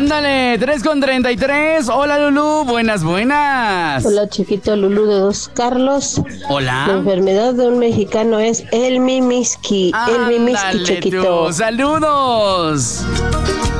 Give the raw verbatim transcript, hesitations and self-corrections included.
Ándale, tres con treinta y tres. Hola, Lulú, buenas, buenas. Hola, chiquito Lulú de Dos Carlos. Hola. La enfermedad de un mexicano es el mimiski. El mimiski, Ándale chiquito. tú, saludos.